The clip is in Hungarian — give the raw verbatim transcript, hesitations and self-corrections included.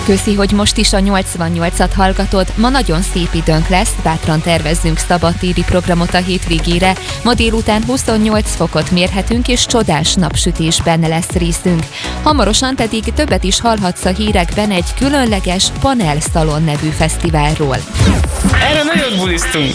Köszi, hogy most is a nyolcvannyolcat hallgatod. Ma nagyon szép időnk lesz, bátran tervezzünk szabadtéri programot a hétvégére. Ma délután huszonnyolc fokot mérhetünk, és csodás napsütésben lesz részünk. Hamarosan pedig többet is hallhatsz a hírekben egy különleges Panel Szalon nevű fesztiválról. Erre nagyon bulisztunk!